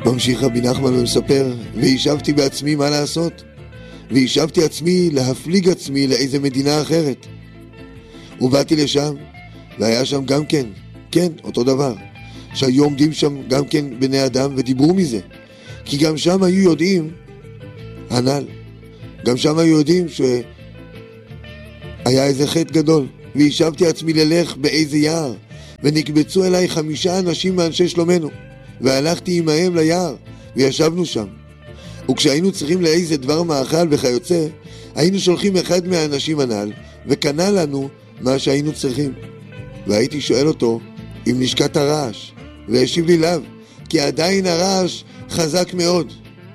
ממשיך רבי נחמן ומספר, וישבתי בעצמי מה לעשות, וישבתי עצמי להפליג עצמי לאיזה מדינה אחרת, ובאתי לשם, והיה שם גם כן, אותו דבר, שהיו עומדים שם גם כן בני אדם ודיברו מזה, כי גם שם היו יודעים הנ"ל, גם שם היו יודעים שהיה איזה חטא גדול. וישבתי עצמי ללך באיזה יער, ונקבצו אליי 5 אנשים מאנשי שלומנו, והלכתי עמהם ליער, וישבנו שם. וכשהיינו צריכים לאיזה דבר מאכל וכיוצא, היינו שולחים אחד מהאנשים הנ"ל, וקנה לנו מה שהיינו צריכים. והייתי שואל אותו אם נשקט הרעש, והשיב לי לאו, כי עדיין הרעש חזק מאוד.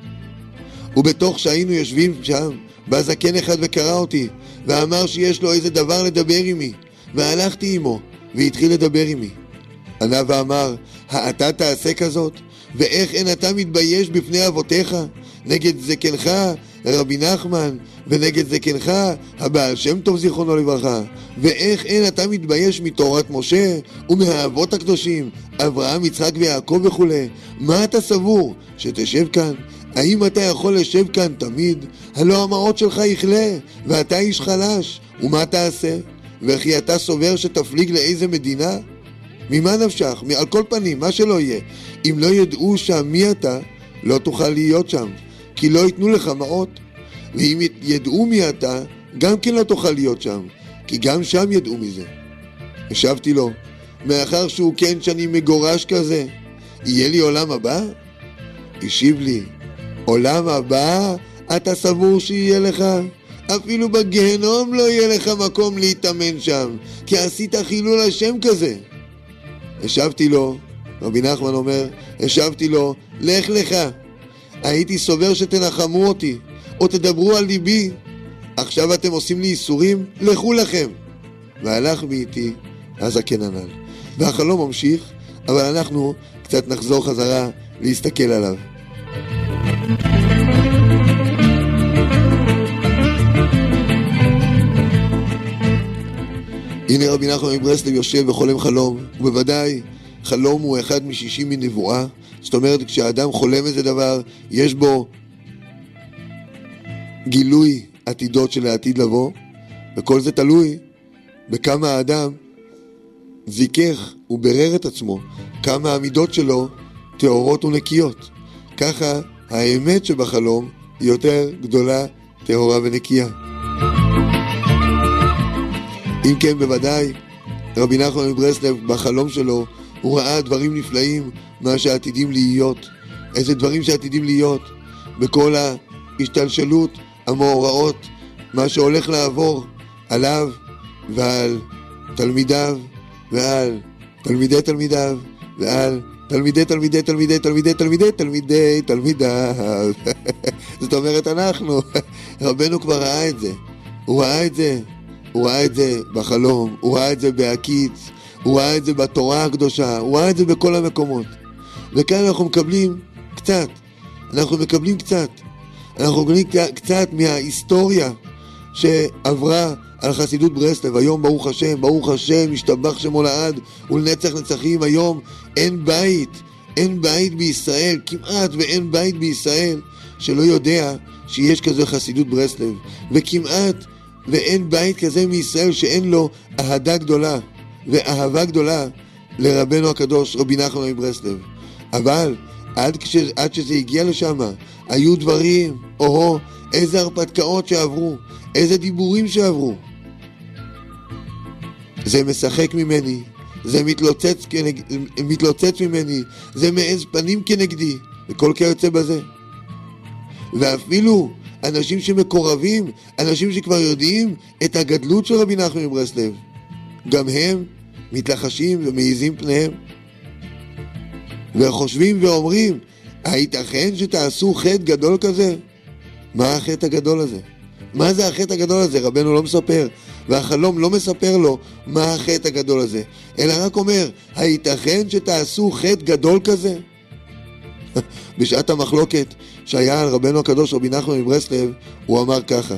ובתוך שהיינו יושבים שם, בא זקן אחד וקרא אותי, ואמר שיש לו איזה דבר לדבר עמי, והלכתי עמו, והתחיל לדבר עמי. ענה ואמר, אתה תעשה כזאת? ואיך אין אתה מתבייש בפני אבותיך, נגד זקנך רבי נחמן, ונגד זקנך הבעל שם טוב זיכרונו לברכה? ואיך אין אתה מתבייש מתורת משה, ומהאבות הקדושים, אברהם, יצחק ויעקב וכו'? מה אתה סבור, שתשב כאן? האם אתה יכול לשב כאן תמיד? הלא המעות שלך יכלה, ואתה איש חלש, ומה תעשה? וכי אתה סובר שתפליג לאיזה מדינה? ממה נפשך? על כל פנים, מה שלא יהיה, אם לא ידעו שם מי אתה, לא תוכל להיות שם, כי לא ייתנו לך מעות. ואם ידעו מי אתה, גם כן לא תוכל להיות שם, כי גם שם ידעו מזה. השבתי לו, מאחר שהוא כן שאני מגורש כזה, יהיה לי עולם הבא? השיב לי, עולם הבא אתה סבור שיהיה לך? אפילו בגיהנום לא יהיה לך מקום להתאמן שם, כי עשית חילול השם כזה. השבתי לו, רבי נחמן אומר, השבתי לו, לך לך, הייתי סובר שתנחמו אותי, או תדברו על ליבי. עכשיו אתם עושים לי איסורים? לכו לכם. והלך ואיתי הזקן הנ"ל. והחלום ממשיך, אבל אנחנו קצת נחזור חזרה להסתכל עליו. הנה רבי נחמן מברסלב יושב וחולם חלום, ובוודאי חלום הוא אחד מ-60 מנבואה. זאת אומרת, כשהאדם חולם איזה דבר, יש בו גילוי עתידות של העתיד לבוא, וכל זה תלוי בכמה האדם זיכך וברר את עצמו, כמה העמידות שלו טהורות ונקיות. ככה האמת שבחלום היא יותר גדולה, טהורה ונקייה. אם כן, בוודאי רבי נחמן מברסלב בחלום שלו הוא ראה דברים נפלאים, מה שעתידים להיות, איזה דברים שעתידים להיות בכל ההשתלשלות, המאורעות, מה שהולך לעבור עליו ועל תלמידיו ועל תלמידי תלמידיו ועל תלמידי תלמידי תלמידי תלמידי תלמידי תלמידי תלמידיו. זאת אומרת, אנחנו, רבנו כבר ראה את זה, הוא ראה את זה בחלום, הוא ראה את זה בהקיץ, הוא ראה את זה בתורה הקדושה, הוא ראה את זה בכל המקומות. וכאן אנחנו מקבלים קצת, אנחנו מקבלים קצת מההיסטוריה שעברה על חסידות ברסלב. היום ברוך השם, משתבח שמו לעד ולנצח נצחים. היום אין בית בישראל, כמעט ואין בית בישראל שלא יודע שיש כזה חסידות ברסלב, וכמעט ואין בית כזה מישראל שאין לו אהדה גדולה ואהבה גדולה לרבנו הקדוש רבי נחמן מברסלב. אבל עד שזה הגיע לשם היו דברים, איזה הרפתקאות שעברו, איזה דיבורים שעברו. זה משחק ממני, זה מתלוצץ ממני, זה מעז פנים כנגדי, וכל כיוצא בזה. ואפילו אנשים שמקורבים, אנשים שכבר יודעים את הגדלות של רבי נחמן מברסלב, גם הם מתלחשים ומעיזים פניהם וחושבים ואומרים, הייתכן שתעשו חטא גדול כזה? מה החטא הגדול הזה? מה זה החטא הגדול הזה? רבנו לא מספר, והחלום לא מספר לו מה החטא הגדול הזה, אלא רק אומר, הייתכן שתעשו חטא גדול כזה? בשעת המחלוקת שהיה על רבנו הקדוש רבי נחמן מברסלב, הוא אמר ככה,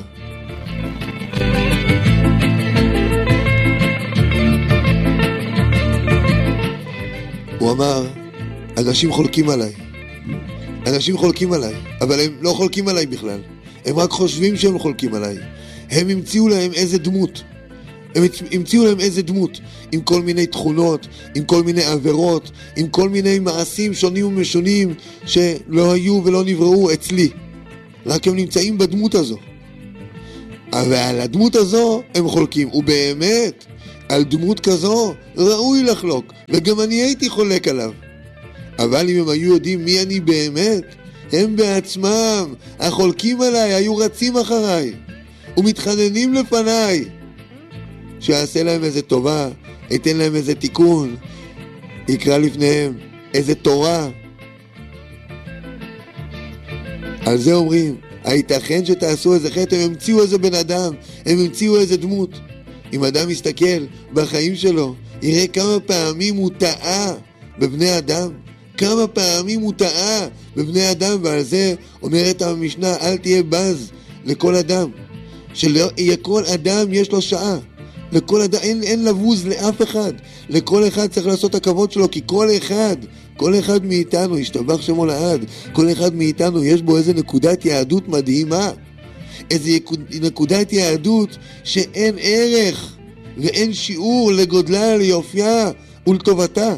הוא אמר, אנשים חולקים עליי, אנשים חולקים עליי, אבל הם לא חולקים עליי בכלל. הם רק חושבים שהם חולקים עליי. הם המציאו להם איזה דמות. הם המציאו להם איזה דמות, עם כל מיני תכונות, עם כל מיני עבירות, עם כל מיני מעשים שונים ומשונים שלא היו ולא נבראו אצלי. רק הם נמצאים בדמות הזו. אבל על הדמות הזו הם חולקים. ובאמת, על דמות כזו ראוי לחלוק, וגם אני הייתי חולק עליו. אבל אם הם היו יודעים מי אני באמת, הם בעצמם, החולקים עליי, היו רצים אחריי ומתחננים לפניי שיעשה להם איזה טובה, ייתן להם איזה תיקון, יקרא לפניהם איזה תורה. על זה אומרים, הייתכן שתעשו איזה חטא? הם המציאו איזה בן אדם, הם המציאו איזה דמות. אם אדם מסתכל בחיים שלו, יראה כמה פעמים הוא טעה בבני אדם, כמה פעמים הוא טעה בבני אדם. ועל זה אומרת המשנה, אל תהיה בז לכל אדם, שלכל אדם יש לו שעה, לכל אדם, אין לבוז לאף אחד, לכל אחד צריך לעשות הכבוד שלו, כי כל אחד מאיתנו, ישתבח שמו לעד, כל אחד מאיתנו יש בו איזה נקודת יהדות מדהימה, איזה נקודת יהדות שאין ערך ואין שיעור לגודלה, ליופייה ולטובתה.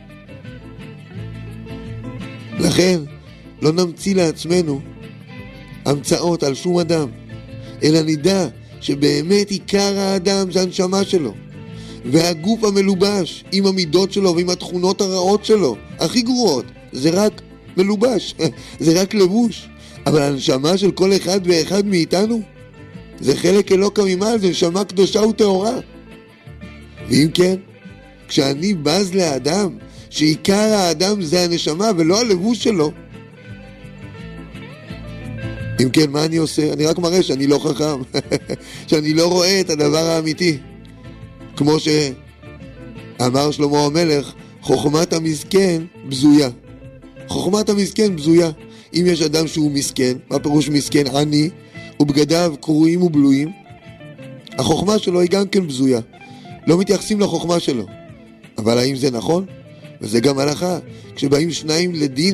לכן לא נמציא לעצמנו המצאות על שום אדם, אלא נדע שבאמת עיקר האדם זה הנשמה שלו, והגוף המלובש עם המידות שלו ועם התכונות הרעות שלו הכי גרועות, זה רק מלובש, זה רק לבוש. אבל הנשמה של כל אחד ואחד מאיתנו זה חלק אלוקא ממעל, זה נשמה קדושה וטהורה. ואם כן, כשאני בז לאדם שעיקר האדם זה הנשמה ולא הלבוש שלו, אם כן, מה אני עושה? אני רק מראה שאני לא חכם, שאני לא רואה את הדבר האמיתי. כמו שאמר שלמה המלך, חוכמת המסכן בזויה. חוכמת המסכן בזויה. אם יש אדם שהוא מסכן, מה פירוש מסכן? עני, ובגדיו קרועים ובלויים, החוכמה שלו היא גם כן בזויה. לא מתייחסים לחוכמה שלו. אבל האם זה נכון? וזה גם הלכה. כשבאים שניים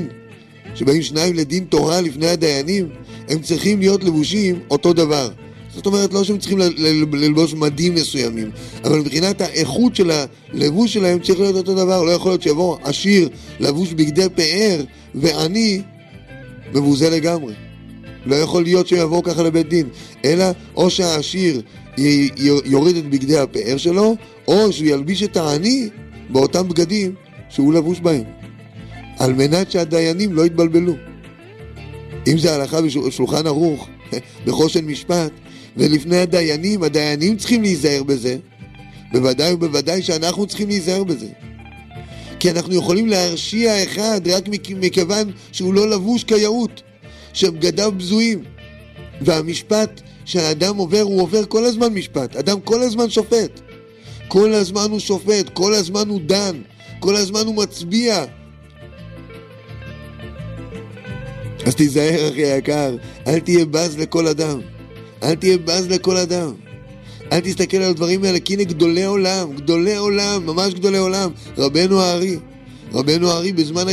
לדין תורה לפני הדיינים, הם צריכים להיות לבושים אותו דבר. זאת אומרת, לא שהם צריכים ללבוש מדים מסוימים, אבל מבחינת האיכות של הלבוש שלהם צריך להיות אותו דבר. לא יכול להיות שיבוא עשיר לבוש בגדי פאר ועני מבוזה לגמרי. לא יכול להיות שיבוא ככה לבית דין, אלא או שהעשיר יוריד את בגדי הפאר שלו, או שהוא ילביש את העני באותם בגדים שהוא לבוש בהם, על מנת שהדיינים לא יתבלבלו. אם זה הלכה בשולחן ערוך, בחושן משפט, ולפני הדיינים צריכים להיזהר בזה, בוודאי ובוודאי שאנחנו צריכים להיזהר בזה. כי אנחנו יכולים להרשיע אחד רק מכיוון שהוא לא לבוש כיאות, שבגדיו בזויים. והמשפט שהאדם עובר, הוא עובר כל הזמן משפט. אדם כל הזמן שופט. כל הזמן הוא שופט, כל הזמן הוא דן, כל הזמן הוא מצביע. אז תיזהר אחי היקר, אל תהיה בז לכל אדם. אל תהיה בז לכל אדם. אל תסתכל על הדברים האלה, כי הנה גדולי עולם, ממש גדולי עולם. רבנו הארי בזמן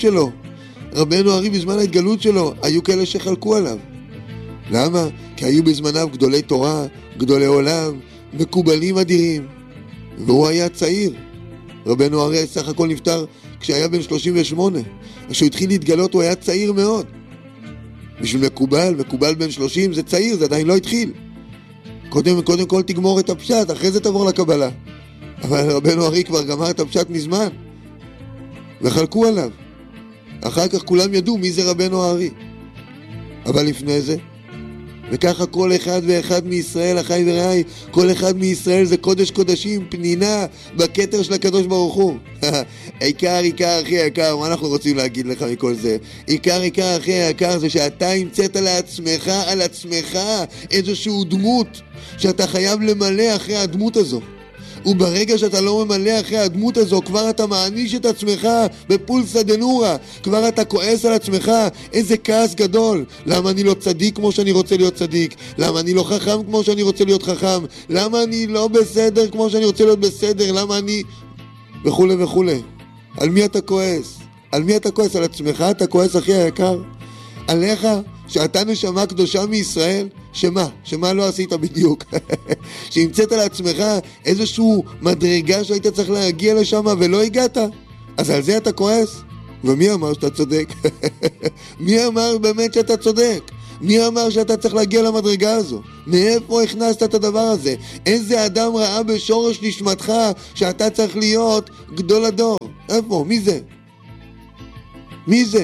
ההתגלות שלו, היו כאלה שחלקו עליו. למה? כי היו בזמניו גדולי תורה, גדולי עולם, מקובלים אדירים. והוא היה צעיר. רבנו הארי סך הכל נפטר כשהיה בן 38. כשהוא התחיל להתגלות הוא היה צעיר מאוד. בשביל מקובל בן 30 זה צעיר, זה עדיין לא התחיל. קודם כל תגמור את הפשט, אחרי זה תעבור לקבלה. אבל רבנו הארי כבר גמר את הפשט מזמן, וחלקו עליו. אחר כך כולם ידעו מי זה רבנו הארי. אבל לפני זה, וככה כל אחד ואחד מישראל, אחי ורעי, כל אחד מישראל זה קודש קודשים, פנינה בכתר של הקדוש ברוך הוא. עיקר אחי יקר, מה אנחנו רוצים להגיד לך מכל זה? עיקר אחי יקר זה שאתה המצאת לעצמך, על עצמך, איזשהו דמות שאתה חייב למלא אחרי הדמות הזו. וברגע שאתה לא ממלא אחרי הדמות הזו, כבר אתה מעניש את עצמך בפולסא דנורא, כבר אתה כועס על עצמך. איזה כעס גדול. למה אני לא צדיק כמו שאני רוצה להיות צדיק? למה אני לא חכם כמו שאני רוצה להיות חכם? למה אני לא בסדר כמו שאני רוצה להיות בסדר? למה אני... וכו'. על מי אתה כועס? על מי אתה כועס? על עצמך? אתה כועס הכי היקר? עליך שאתה נשמה קדושה מישראל? שמה לא עשית בדיוק? שהמצאת לעצמך איזשהו מדרגה שהיית צריך להגיע לשם ולא הגעת? אז על זה אתה כועס? ומי אמר שאתה צודק? מי אמר באמת שאתה צודק? מי אמר שאתה צריך להגיע למדרגה הזו? מאיפה הכנסת את הדבר הזה? איזה אדם ראה בשורש נשמתך שאתה צריך להיות גדול הדור? איפה? מי זה? מי זה?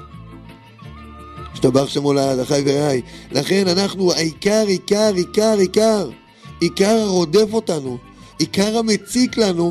השתבח שמו לעד, אחי ורעי. לכן אנחנו, העיקר רודף אותנו, עיקר המציק לנו,